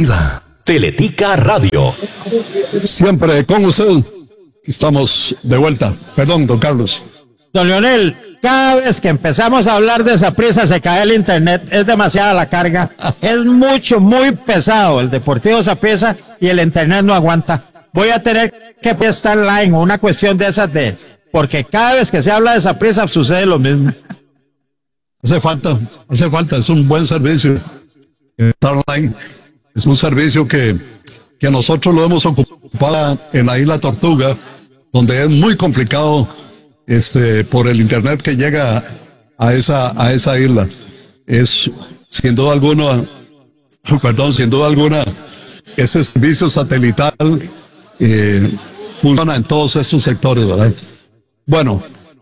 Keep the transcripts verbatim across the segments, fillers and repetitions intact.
deportiva. Teletica Radio. Siempre con usted. Estamos de vuelta. Perdón, don Carlos. Don Leonel, cada vez que empezamos a hablar de Saprissa se cae el internet, es demasiada la carga, es mucho, muy pesado el Deportivo Saprissa y el internet no aguanta. Voy a tener que estar online o una cuestión de esas de, porque cada vez que se habla de Saprissa sucede lo mismo. Hace falta, hace falta, es un buen servicio. Estar online es un servicio que, que nosotros lo hemos ocupado en la isla Tortuga, donde es muy complicado este por el internet que llega a esa a esa isla. Es sin duda alguna, perdón, sin duda alguna, ese servicio satelital eh, funciona en todos estos sectores, ¿verdad? Bueno,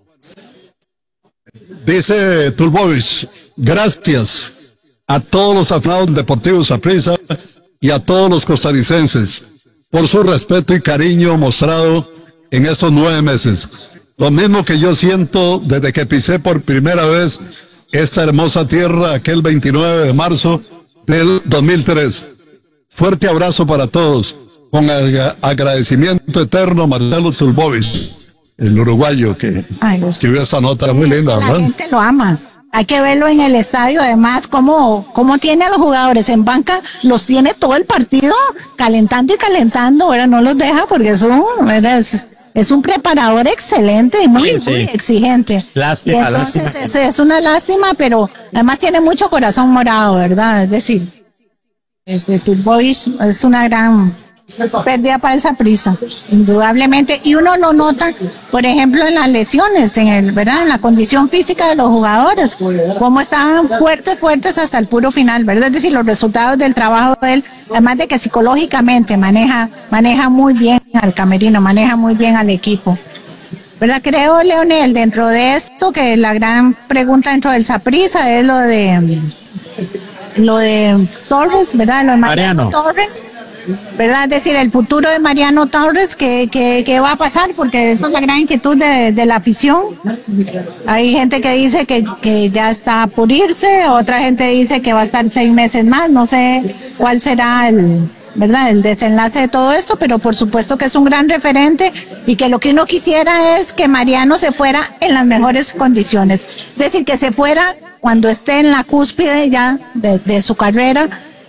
dice Tulbovich, gracias a todos los aficionados deportivos Saprissa y a todos los costarricenses por su respeto y cariño mostrado en estos nueve meses. Lo mismo que yo siento desde que pisé por primera vez esta hermosa tierra aquel veintinueve de marzo del dos mil tres. Fuerte abrazo para todos. Con ag- agradecimiento eterno, Marcelo Tulbovich, el uruguayo que Ay, escribió esta nota muy linda, la ¿verdad? gente lo ama. Hay que verlo en el estadio, además, cómo, cómo tiene a los jugadores en banca, los tiene todo el partido calentando y calentando, ¿verdad? No los deja porque es un, ¿verdad? Es, es un preparador excelente y muy, Sí, sí. muy exigente. Lástima, Y entonces lástima. Es, es una lástima, pero además tiene mucho corazón morado, ¿verdad? Es decir, este Tulbovich es una gran pérdida para el Saprissa, indudablemente, y uno lo nota, por ejemplo, en las lesiones, en el, ¿verdad? En la condición física de los jugadores, cómo estaban fuertes, fuertes hasta el puro final, ¿verdad? Es decir, los resultados del trabajo de él, además de que psicológicamente maneja, maneja muy bien al camerino, maneja muy bien al equipo. ¿Verdad? Creo, Leonel, dentro de esto, que la gran pregunta dentro del Saprissa es lo de lo de Torres, ¿verdad? Lo de Mariano, Mariano. Torres, ¿verdad? Es decir, el futuro de Mariano Torres, ¿qué, qué, qué va a pasar? Porque eso es la gran inquietud de, de la afición. Hay gente que dice que, que ya está por irse, otra gente dice que va a estar seis meses más, no sé cuál será el, ¿verdad? El desenlace de todo esto, pero por supuesto que es un gran referente y que lo que uno quisiera es que Mariano se fuera en las mejores condiciones. Es decir, que se fuera cuando esté en la cúspide ya de, de su carrera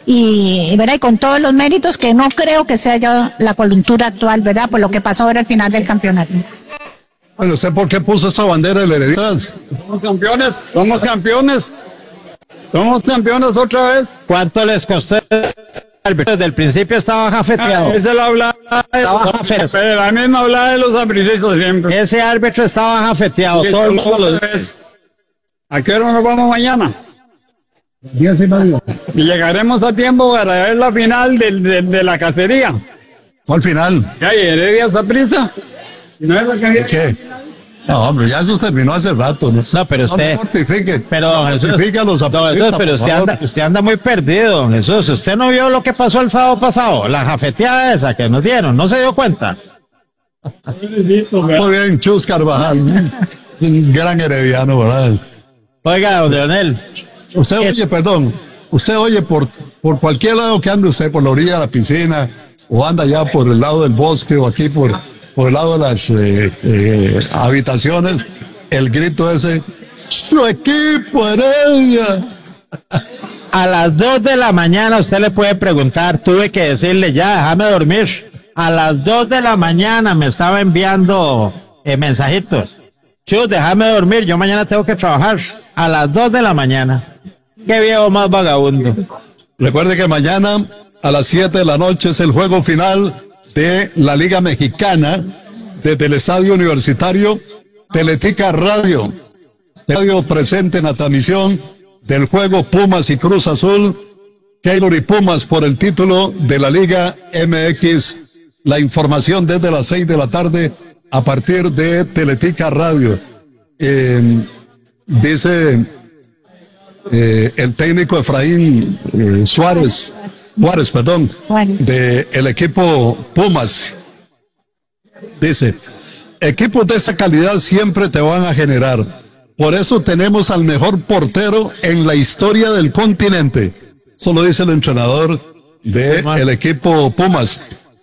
y, ¿verdad? Y con todos los méritos, que no creo que sea ya la coyuntura actual, ¿verdad? Por lo que pasó ahora al final del campeonato. Bueno, ¿usted por qué puso esta bandera de la heredad? Somos campeones, somos campeones. Somos campeones otra vez. ¿Cuánto les costó? Desde el principio estaba jafeteado. Ah, esa es la hablada de Estaba los, jafeteado. pero la misma hablada de los sapricesos siempre. Ese árbitro estaba jafeteado. Y Todo el estamos mundo lo otra vez. ¿A qué hora nos vamos mañana? Y llegaremos a tiempo para ver la final de, de, de la cacería. Fue al final. ¿Qué hay? ¿Heredia Saprissa? ¿No es la que ¿Qué? No, hombre, ya eso terminó hace rato, ¿no? No, pero usted- No mortifique. Pero don No Jesús, mortifique a los don Jesús, zapatistas, pero por usted favor. anda, usted anda muy perdido, don Jesús. Usted no vio lo que pasó el sábado pasado, la jafeteada esa que nos dieron, no se dio cuenta. Muy bien, Chus Carvajal. Un gran herediano, ¿verdad? Oiga, don Leonel, Usted oye, perdón, usted oye por, por cualquier lado que ande usted, por la orilla de la piscina, o anda ya por el lado del bosque, o aquí por, por el lado de las eh, eh, habitaciones, el grito ese, ¡su equipo Heredia! a las dos de la mañana usted le puede preguntar, tuve que decirle ya, déjame dormir. A las dos de la mañana me estaba enviando eh, mensajitos. Chus, déjame dormir, yo mañana tengo que trabajar. A las dos de la mañana. Qué viejo más vagabundo. Recuerde que mañana a las siete de la noche es el juego final de la Liga Mexicana desde el Estadio Universitario. Teletica Radio. Radio presente en la transmisión del juego Pumas y Cruz Azul. Keylor y Pumas por el título de la Liga M X. La información desde las seis de la tarde a partir de Teletica Radio. Eh, dice eh, el técnico Efraín eh, Suárez, Juárez, perdón, Juárez. de el equipo Pumas. Dice, equipos de esa calidad siempre te van a generar. Por eso tenemos al mejor portero en la historia del continente. Eso lo dice el entrenador del equipo Pumas.